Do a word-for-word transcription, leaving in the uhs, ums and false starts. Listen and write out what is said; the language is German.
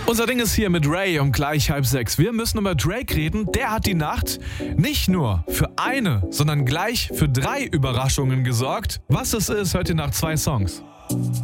Unser Ding ist hier mit Ray um gleich halb sechs. Wir müssen über Drake reden. Der hat die Nacht nicht nur für eine, sondern gleich für drei Überraschungen gesorgt. Was es ist, hört ihr nach zwei Songs.